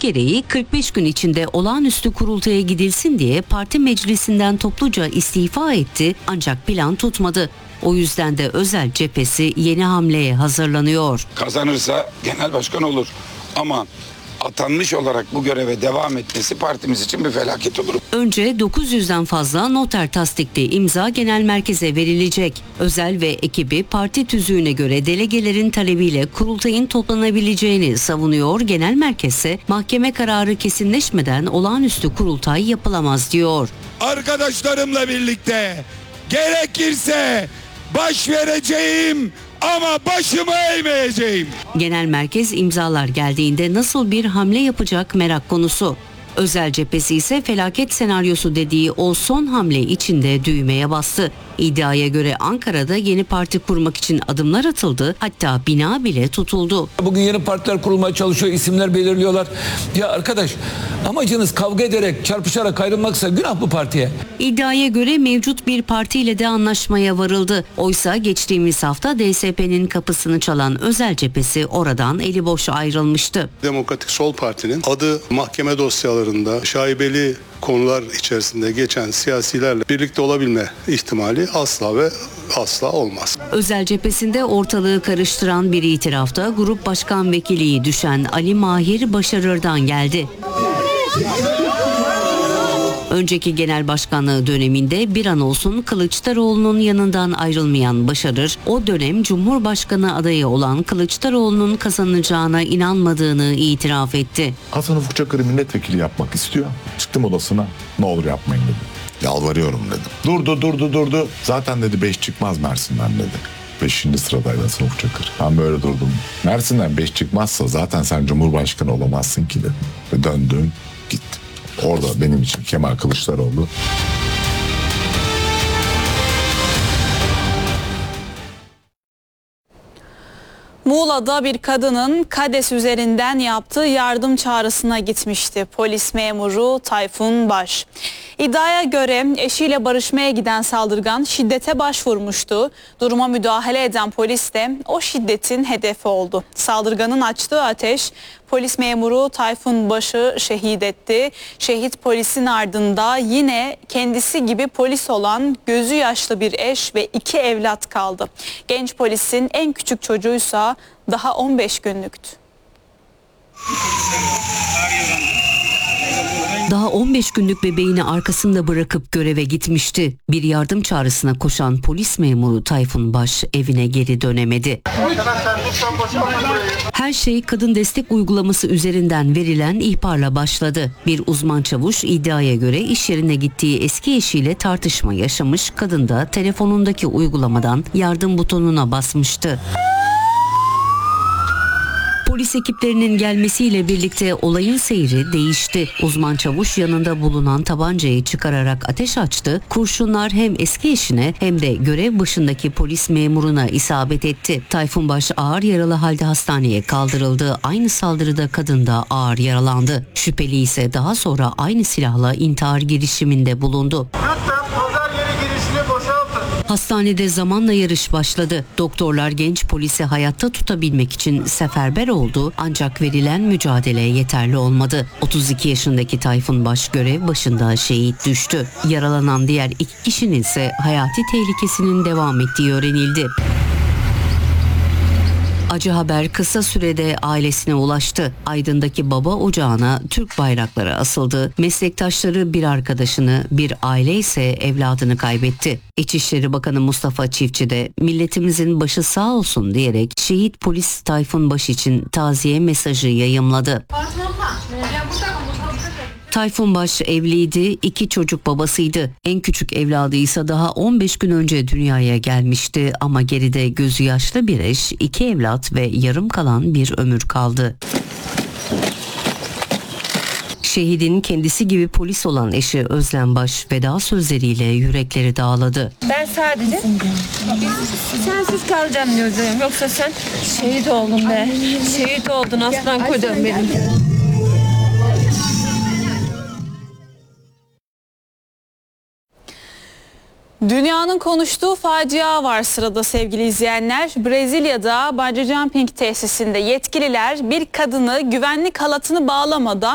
gereği 45 gün içinde olağanüstü kurultaya gidilsin diye parti meclisinden topluca istifa etti ancak plan tutmadı. O yüzden de Özel cephesi yeni hamleye hazırlanıyor. Kazanırsa genel başkan olur ama atanmış olarak bu göreve devam etmesi partimiz için bir felaket olur. Önce 900'den fazla noter tasdikli imza genel merkeze verilecek. Özel ve ekibi parti tüzüğüne göre delegelerin talebiyle kurultayın toplanabileceğini savunuyor. Genel merkezse mahkeme kararı kesinleşmeden olağanüstü kurultay yapılamaz diyor. Arkadaşlarımla birlikte gerekirse baş vereceğim ama başımı eğmeyeceğim. Genel merkez imzalar geldiğinde nasıl bir hamle yapacak merak konusu. Özel cephesi ise felaket senaryosu dediği o son hamle içinde düğmeye bastı. İddiaya göre Ankara'da yeni parti kurmak için adımlar atıldı, hatta bina bile tutuldu. Bugün yeni partiler kurulmaya çalışıyor, isimler belirliyorlar. Ya arkadaş, amacınız kavga ederek, çarpışarak ayrılmaksa günah bu partiye. İddiaya göre mevcut bir partiyle de anlaşmaya varıldı. Oysa geçtiğimiz hafta DSP'nin kapısını çalan Özel cephesi oradan eli boş ayrılmıştı. Demokratik Sol Parti'nin adı mahkeme dosyalarında şaibeli konular içerisinde geçen siyasilerle birlikte olabilme ihtimali asla ve asla olmaz. Özel cephesinde ortalığı karıştıran bir itirafta grup başkan vekiliği düşen Ali Mahir Başarır'dan geldi. Önceki genel başkanlığı döneminde bir an olsun Kılıçdaroğlu'nun yanından ayrılmayan Başarır, o dönem Cumhurbaşkanı adayı olan Kılıçdaroğlu'nun kazanacağına inanmadığını itiraf etti. Hasan Ufuk Çakır'ı milletvekili yapmak istiyor. Çıktım odasına, ne olur yapmayın dedim. Yalvarıyorum dedim. Durdu. Zaten dedi 5 çıkmaz Mersin'den dedi. 5. sıradaydı Hasan Ufuk Çakır. Ben böyle durdum. Mersin'den 5 çıkmazsa zaten sen Cumhurbaşkanı olamazsın ki dedim. Ve döndüm, gittim. Orada benim için Kemal Kılıçdaroğlu. Muğla'da bir kadının KADES üzerinden yaptığı yardım çağrısına gitmişti polis memuru Tayfun Baş. İddiaya göre eşiyle barışmaya giden saldırgan şiddete başvurmuştu. Duruma müdahale eden polis de o şiddetin hedefi oldu. Saldırganın açtığı ateş polis memuru Tayfun Baş'ı şehit etti. Şehit polisin ardında yine kendisi gibi polis olan gözü yaşlı bir eş ve 2 evlat kaldı. Genç polisin en küçük çocuğuysa daha 15 günlüktü. Daha 15 günlük bebeğini arkasında bırakıp göreve gitmişti. Bir yardım çağrısına koşan polis memuru Tayfun Baş evine geri dönemedi. Her şey kadın destek uygulaması üzerinden verilen ihbarla başladı. Bir uzman çavuş iddiaya göre iş yerine gittiği eski eşiyle tartışma yaşamış, kadın da telefonundaki uygulamadan yardım butonuna basmıştı. Polis ekiplerinin gelmesiyle birlikte olayın seyri değişti. Uzman çavuş yanında bulunan tabancayı çıkararak ateş açtı. Kurşunlar hem eski eşine hem de görev başındaki polis memuruna isabet etti. Tayfun Baş ağır yaralı halde hastaneye kaldırıldı. Aynı saldırıda kadın da ağır yaralandı. Şüpheli ise daha sonra aynı silahla intihar girişiminde bulundu. Hastanede zamanla yarış başladı. Doktorlar genç polisi hayatta tutabilmek için seferber oldu ancak verilen mücadele yeterli olmadı. 32 yaşındaki Tayfun Baş görev başında şehit düştü. Yaralanan diğer 2 kişinin ise hayati tehlikesinin devam ettiği öğrenildi. Acı haber kısa sürede ailesine ulaştı. Aydın'daki baba ocağına Türk bayrakları asıldı. Meslektaşları bir arkadaşını, bir aile ise evladını kaybetti. İçişleri Bakanı Mustafa Çiftçi de milletimizin başı sağ olsun diyerek şehit polis Tayfun Baş için taziye mesajı yayımladı. Tayfun Baş evliydi, 2 çocuk babasıydı. En küçük evladı ise daha 15 gün önce dünyaya gelmişti ama geride gözü yaşlı bir eş, 2 evlat ve yarım kalan bir ömür kaldı. Şehidin kendisi gibi polis olan eşi Özlem Baş veda sözleriyle yürekleri dağladı. Ben sadece sensiz kalacağım diyorum. Yoksa sen şehit oldun be. Şehit oldun aslan kocam benim. Dünyanın konuştuğu facia var sırada sevgili izleyenler. Brezilya'da bungee jumping tesisinde yetkililer bir kadını güvenlik halatını bağlamadan